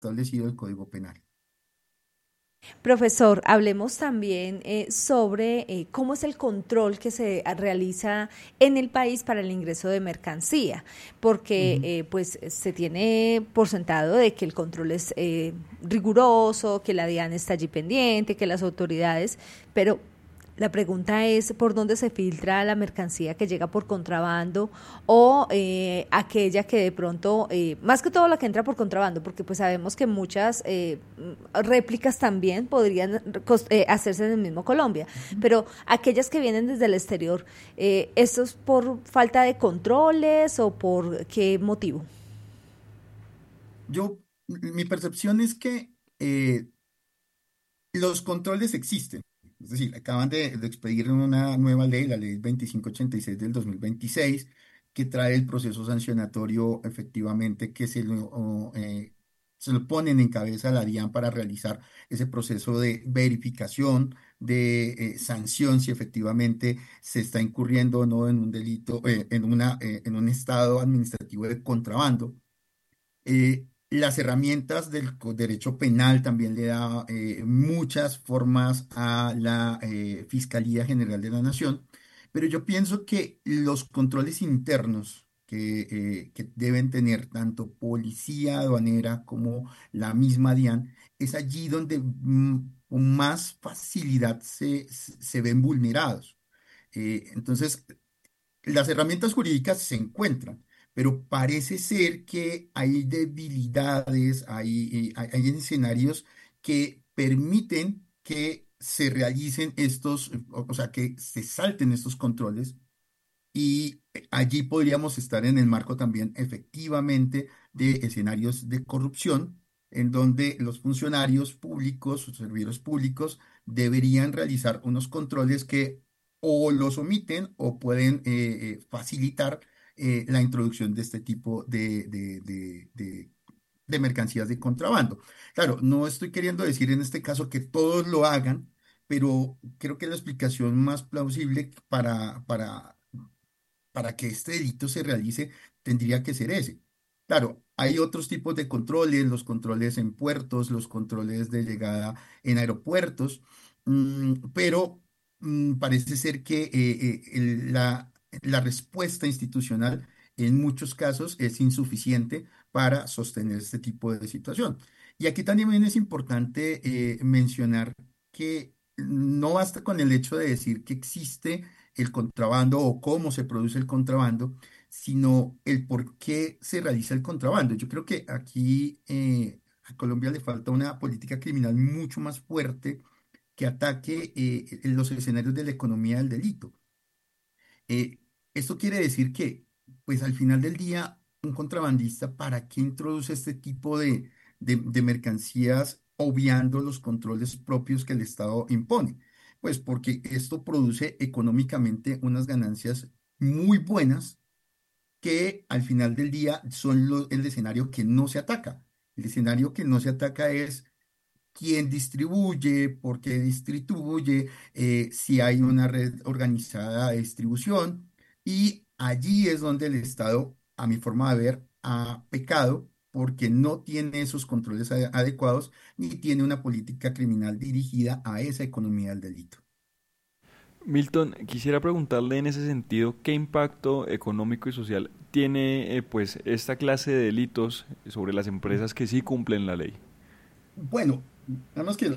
establecido el Código Penal. Profesor, hablemos también sobre cómo es el control que se realiza en el país para el ingreso de mercancía, porque Ujú. pues se tiene por sentado de que el control es riguroso, que la DIAN está allí pendiente, que las autoridades, pero la pregunta es por dónde se filtra la mercancía que llega por contrabando o aquella que de pronto, más que todo la que entra por contrabando, porque pues sabemos que muchas réplicas también podrían hacerse en el mismo Colombia, pero aquellas que vienen desde el exterior, ¿esto es por falta de controles o por qué motivo? Mi percepción es que los controles existen. Es decir, acaban de expedir una nueva ley, la ley 2586 del 2026, que trae el proceso sancionatorio efectivamente que se lo ponen en cabeza a la DIAN para realizar ese proceso de verificación, de sanción si efectivamente se está incurriendo o no en un delito, en un estado administrativo de contrabando. Las herramientas del derecho penal también le da muchas formas a la Fiscalía General de la Nación, pero yo pienso que los controles internos que deben tener tanto policía aduanera como la misma DIAN, es allí donde con más facilidad se ven vulnerados. Entonces, las herramientas jurídicas se encuentran, pero parece ser que hay debilidades, hay escenarios que permiten que se realicen o sea, que se salten estos controles y allí podríamos estar en el marco también efectivamente de escenarios de corrupción, en donde los funcionarios públicos, los servidores públicos, deberían realizar unos controles que o los omiten o pueden facilitar la introducción de este tipo de mercancías de contrabando. Claro, no estoy queriendo decir en este caso que todos lo hagan, pero creo que la explicación más plausible para que este delito se realice, tendría que ser ese. Claro, hay otros tipos de controles, los controles en puertos, los controles de llegada en aeropuertos, pero parece ser que la respuesta institucional en muchos casos es insuficiente para sostener este tipo de situación. Y aquí también es importante mencionar que no basta con el hecho de decir que existe el contrabando o cómo se produce el contrabando, sino el por qué se realiza el contrabando. Yo creo que aquí a Colombia le falta una política criminal mucho más fuerte que ataque en los escenarios de la economía del delito. Eh, Esto quiere decir que, pues al final del día, un contrabandista, ¿para qué introduce este tipo de mercancías obviando los controles propios que el Estado impone? Pues porque esto produce económicamente unas ganancias muy buenas que al final del día son el escenario que no se ataca. El escenario que no se ataca es quién distribuye, por qué distribuye, si hay una red organizada de distribución. Y allí es donde el Estado, a mi forma de ver, ha pecado porque no tiene esos controles adecuados ni tiene una política criminal dirigida a esa economía del delito. Milton, quisiera preguntarle en ese sentido qué impacto económico y social tiene pues esta clase de delitos sobre las empresas que sí cumplen la ley. Bueno, digamos que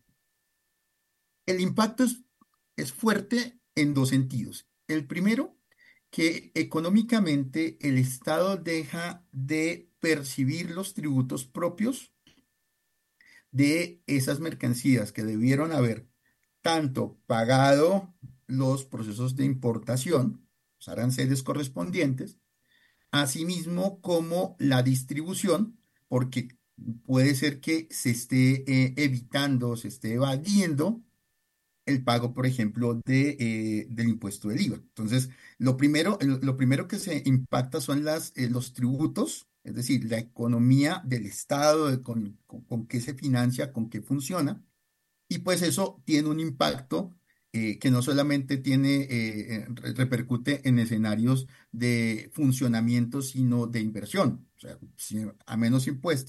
el impacto es fuerte en dos sentidos. El primero, que económicamente el Estado deja de percibir los tributos propios de esas mercancías que debieron haber tanto pagado los procesos de importación, los aranceles correspondientes, asimismo como la distribución, porque puede ser que se esté evitando, se esté evadiendo el pago, por ejemplo, del impuesto del IVA. Entonces, lo primero que se impacta son los tributos, es decir, la economía del Estado, con qué se financia, con qué funciona. Y pues eso tiene un impacto que no solamente repercute en escenarios de funcionamiento, sino de inversión. O sea, a menos impuestos,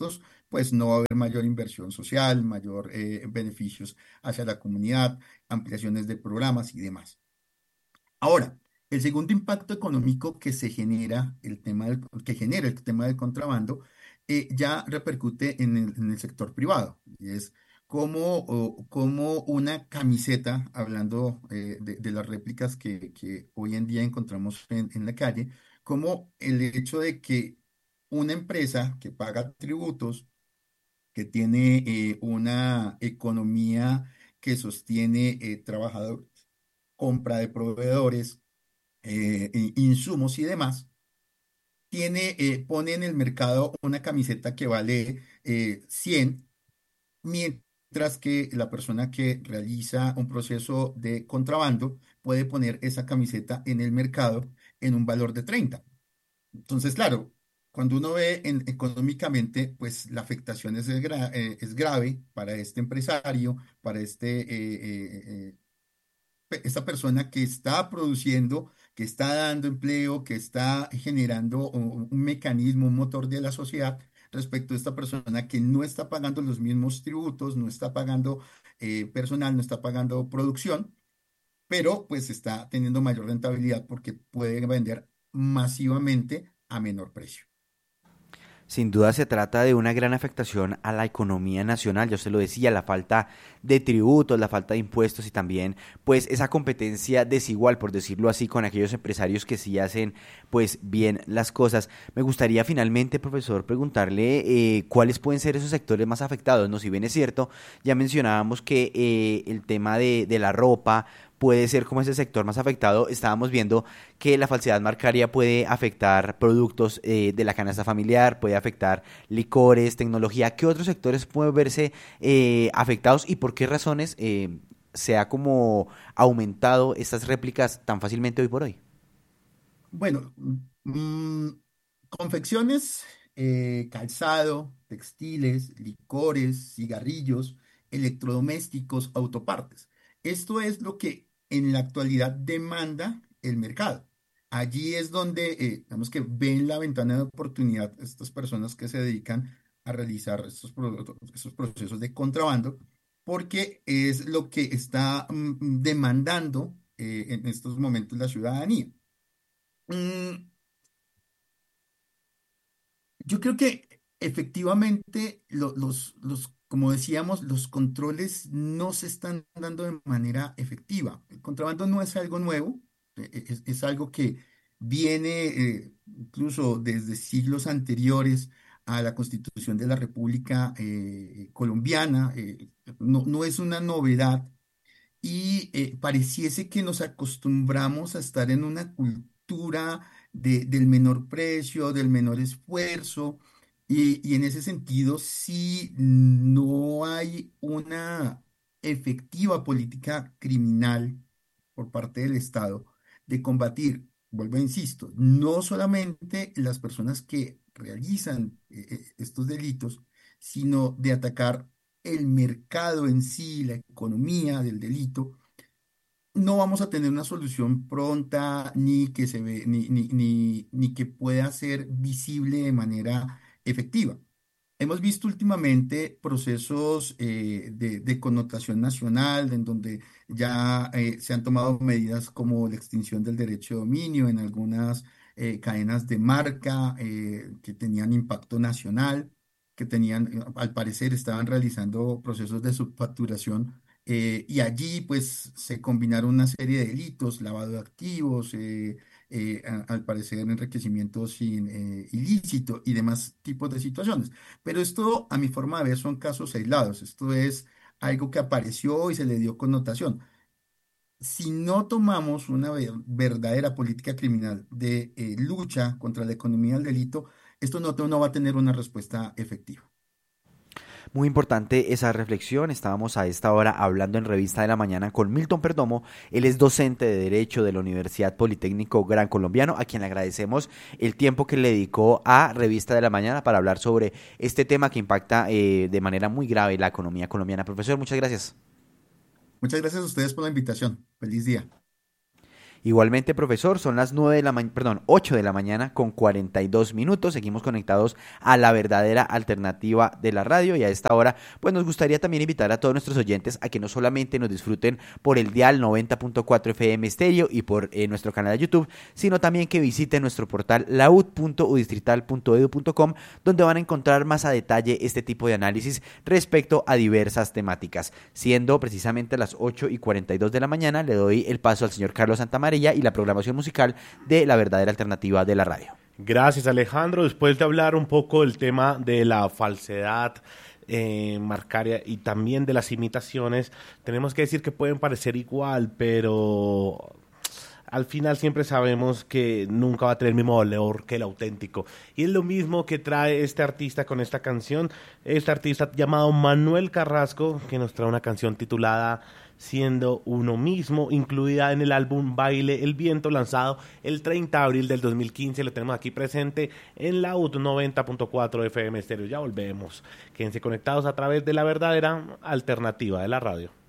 pues no va a haber mayor inversión social, mayor beneficios hacia la comunidad, ampliaciones de programas y demás. Ahora, el segundo impacto económico que se genera, que genera el tema del contrabando, ya repercute en el sector privado. Y es como una camiseta, hablando de las réplicas que hoy en día encontramos en la calle, como el hecho de que una empresa que paga tributos, que tiene una economía que sostiene trabajadores, compra de proveedores, insumos y demás, pone en el mercado una camiseta que vale 100, mientras que la persona que realiza un proceso de contrabando puede poner esa camiseta en el mercado en un valor de 30. Entonces, claro, cuando uno ve económicamente, pues la afectación es grave para este empresario, para esta persona que está produciendo, que está dando empleo, que está generando un mecanismo, un motor de la sociedad respecto a esta persona que no está pagando los mismos tributos, no está pagando personal, no está pagando producción, pero pues está teniendo mayor rentabilidad porque puede vender masivamente a menor precio. Sin duda se trata de una gran afectación a la economía nacional, yo se lo decía, la falta de tributos, la falta de impuestos y también pues esa competencia desigual, por decirlo así, con aquellos empresarios que sí hacen pues bien las cosas. Me gustaría finalmente, profesor, preguntarle cuáles pueden ser esos sectores más afectados, ¿no? Si bien es cierto, ya mencionábamos que el tema de la ropa puede ser como ese sector más afectado. Estábamos viendo que la falsedad marcaria puede afectar productos de la canasta familiar, puede afectar licores, tecnología. ¿Qué otros sectores pueden verse afectados y por qué razones se ha como aumentado estas réplicas tan fácilmente hoy por hoy? Bueno, mm, confecciones, calzado, textiles, licores, cigarrillos, electrodomésticos, autopartes. Esto es lo que en la actualidad demanda el mercado. Allí es donde, digamos que ven la ventana de oportunidad estas personas que se dedican a realizar estos procesos de contrabando, porque es lo que está demandando en estos momentos la ciudadanía. Mm, Yo creo que efectivamente como decíamos, los controles no se están dando de manera efectiva. El contrabando no es algo nuevo, es algo que viene incluso desde siglos anteriores a la Constitución de la República Colombiana. No es una novedad y pareciese que nos acostumbramos a estar en una cultura del menor precio, del menor esfuerzo, y en ese sentido, si no hay una efectiva política criminal por parte del Estado de combatir, vuelvo a insisto, no solamente las personas que realizan estos delitos, sino de atacar el mercado en sí, la economía del delito, no vamos a tener una solución pronta ni que se ve, ni que pueda ser visible de manera efectiva. Hemos visto últimamente procesos de connotación nacional, en donde ya se han tomado medidas como la extinción del derecho de dominio en algunas cadenas de marca que tenían impacto nacional, que tenían, al parecer, estaban realizando procesos de subfacturación y allí pues se combinaron una serie de delitos, lavado de activos, al parecer enriquecimiento ilícito y demás tipos de situaciones. Pero esto, a mi forma de ver, son casos aislados. Esto es algo que apareció y se le dio connotación. Si no tomamos una verdadera política criminal de lucha contra la economía del delito, esto no va a tener una respuesta efectiva. Muy importante esa reflexión. Estábamos a esta hora hablando en Revista de la Mañana con Milton Perdomo. Él es docente de Derecho de la Universidad Politécnico Gran Colombiano, a quien le agradecemos el tiempo que le dedicó a Revista de la Mañana para hablar sobre este tema que impacta de manera muy grave la economía colombiana. Profesor, muchas gracias. Muchas gracias a ustedes por la invitación. Feliz día. Igualmente, profesor, son las 8 de la mañana con 42 minutos. Seguimos conectados a la verdadera alternativa de la radio, y a esta hora pues nos gustaría también invitar a todos nuestros oyentes a que no solamente nos disfruten por el dial 90.4 FM estéreo y por nuestro canal de YouTube, sino también que visiten nuestro portal laud.udistrital.edu.com, donde van a encontrar más a detalle este tipo de análisis respecto a diversas temáticas. Siendo precisamente las 8:42 de la mañana, le doy el paso al señor Carlos Santamaría y la programación musical de la verdadera alternativa de la radio. Gracias, Alejandro. Después de hablar un poco del tema de la falsedad marcaria y también de las imitaciones, tenemos que decir que pueden parecer igual, pero al final siempre sabemos que nunca va a tener el mismo valor que el auténtico. Y es lo mismo que trae este artista con esta canción, este artista llamado Manuel Carrasco, que nos trae una canción titulada Siendo Uno Mismo, incluida en el álbum Baile el Viento, lanzado el 30 de abril del 2015. Lo tenemos aquí presente en la UT 90.4 FM estéreo. Ya volvemos. Quédense conectados a través de la verdadera alternativa de la radio.